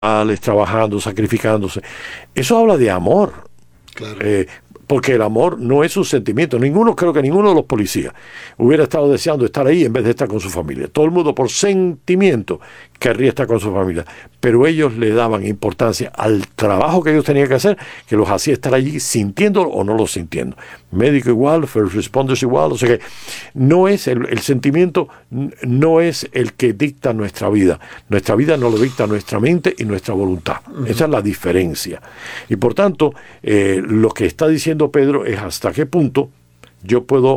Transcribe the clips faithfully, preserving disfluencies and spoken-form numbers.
trabajando, sacrificándose. Eso habla de amor. Claro. Eh, porque el amor no es un sentimiento. Ninguno, creo que ninguno de los policías hubiera estado deseando estar ahí en vez de estar con su familia. Todo el mundo por sentimiento querría estar con su familia, pero ellos le daban importancia al trabajo que ellos tenían que hacer, que los hacía estar allí sintiéndolo o no lo sintiendo. Médico igual, first responders igual, o sea que no es el, el sentimiento, no es el que dicta nuestra vida. Nuestra vida no lo dicta nuestra mente y nuestra voluntad. Uh-huh. Esa es la diferencia. Y por tanto, eh, lo que está diciendo Pedro es hasta qué punto yo puedo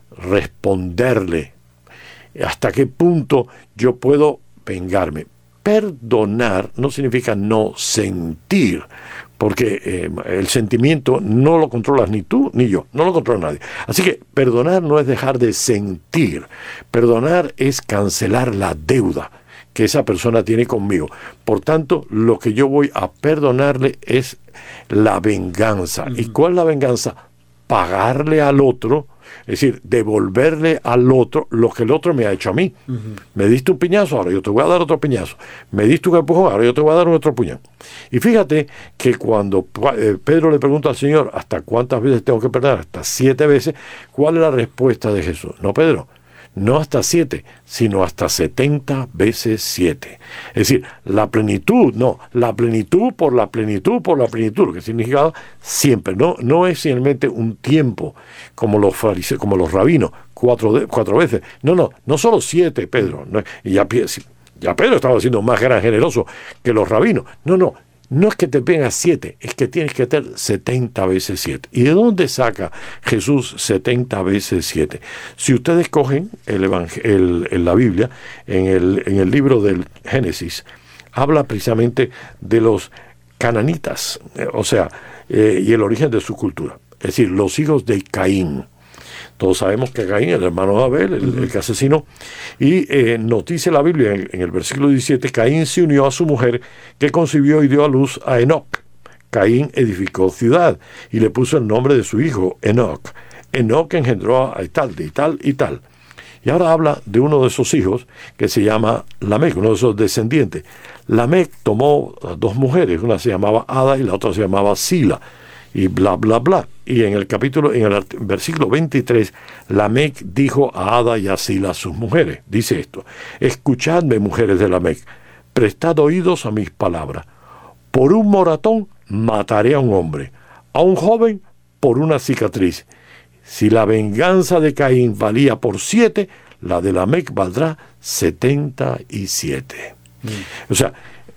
responderle, hasta qué punto yo puedo vengarme. Perdonar no significa no sentir, porque eh, el sentimiento no lo controlas ni tú ni yo, no lo controla nadie. Así que perdonar no es dejar de sentir, perdonar es cancelar la deuda que esa persona tiene conmigo. Por tanto, lo que yo voy a perdonarle es la venganza. Uh-huh. ¿Y cuál es la venganza? Pagarle al otro, es decir, devolverle al otro lo que el otro me ha hecho a mí. Uh-huh. Me diste un piñazo, ahora yo te voy a dar otro piñazo. Me diste un empujón, ahora yo te voy a dar otro puñal. Y fíjate que cuando eh, Pedro le pregunta al Señor, ¿hasta cuántas veces tengo que perdonar? Hasta siete veces. ¿Cuál es la respuesta de Jesús? No, Pedro, no hasta siete, sino hasta setenta veces siete. Es decir, la plenitud, no, la plenitud por la plenitud por la plenitud, lo que significa siempre, no, no es simplemente un tiempo, como los fariseos, como los rabinos, cuatro, de, cuatro veces. No, no, no solo siete, Pedro. No, y ya, ya Pedro estaba siendo más gran generoso que los rabinos. No, no. No es que te venga siete, es que tienes que tener setenta veces siete. ¿Y de dónde saca Jesús setenta veces siete? Si ustedes cogen el evangel- el, en la Biblia, en el, en el libro del Génesis, habla precisamente de los cananitas, eh, o sea, eh, y el origen de su cultura. Es decir, los hijos de Caín. Todos sabemos que Caín, el hermano de Abel, el, el que asesinó, y eh, nos dice la Biblia en, en el versículo diecisiete, Caín se unió a su mujer, que concibió y dio a luz a Enoc. Caín edificó ciudad y le puso el nombre de su hijo, Enoc. Enoc engendró a tal, y tal y tal. Y ahora habla de uno de esos hijos que se llama Lamec, uno de esos descendientes. Lamec tomó dos mujeres, una se llamaba Ada y la otra se llamaba Sila. Y bla, bla, bla. Y en el capítulo, en el versículo veintitrés, Lamec dijo a Ada y a Sila, sus mujeres, dice esto: escuchadme, mujeres de Lamec, prestad oídos a mis palabras. Por un moratón mataré a un hombre, a un joven por una cicatriz. Si la venganza de Caín valía por siete, la de Lamec valdrá setenta y siete. Mm. O sea,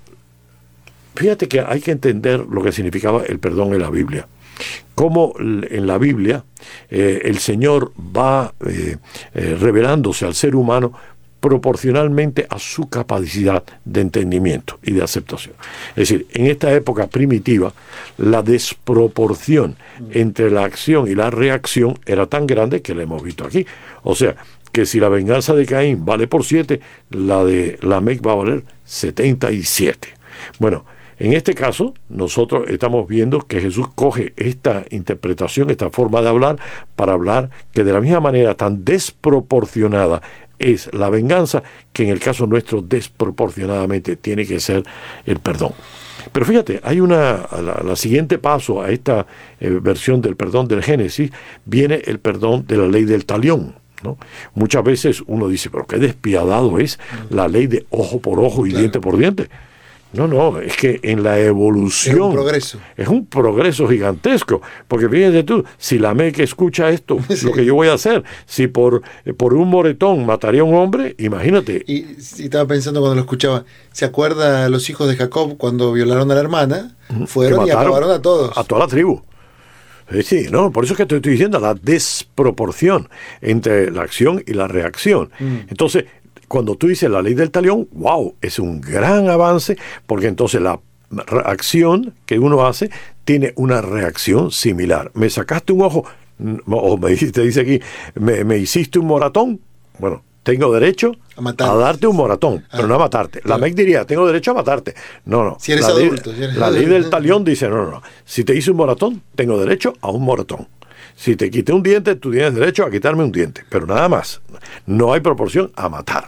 fíjate que hay que entender lo que significaba el perdón en la Biblia. Cómo en la Biblia eh, el Señor va eh, eh, revelándose al ser humano proporcionalmente a su capacidad de entendimiento y de aceptación. Es decir, en esta época primitiva, la desproporción entre la acción y la reacción era tan grande que la hemos visto aquí. O sea, que si la venganza de Caín vale por siete, la de Lamec va a valer setenta y siete. Bueno, en este caso, nosotros estamos viendo que Jesús coge esta interpretación, esta forma de hablar, para hablar que de la misma manera tan desproporcionada es la venganza, que en el caso nuestro desproporcionadamente tiene que ser el perdón. Pero fíjate, hay una, la, la siguiente paso a esta eh, versión del perdón del Génesis, viene el perdón de la ley del talión, ¿no? Muchas veces uno dice, pero qué despiadado es la ley de ojo por ojo y claro, diente por diente. No, no, es que en la evolución... Es un progreso. Es un progreso gigantesco. Porque fíjense tú, si Lamec escucha esto, sí, lo que yo voy a hacer, si por, por un moretón mataría a un hombre, imagínate. Y, y estaba pensando cuando lo escuchaba, ¿se acuerda los hijos de Jacob cuando violaron a la hermana? Fueron y acabaron a todos. A toda la tribu. Sí, no, por eso es que te estoy diciendo la desproporción entre la acción y la reacción. Mm. Entonces, cuando tú dices la ley del talión, wow, es un gran avance, porque entonces la acción que uno hace tiene una reacción similar. Me sacaste un ojo, o me te dice aquí, me, me hiciste un moratón, bueno, tengo derecho a, a darte un moratón, ah, pero no a matarte. La M E C diría, tengo derecho a matarte. No, no. Si eres la adulto. Ley, si eres la adulto. ley del talión dice, no, no, no. Si te hice un moratón, tengo derecho a un moratón. Si te quité un diente, tú tienes derecho a quitarme un diente, pero nada más. No hay proporción a matar.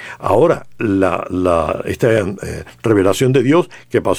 Ahora, la, la, esta eh, revelación de Dios que pasó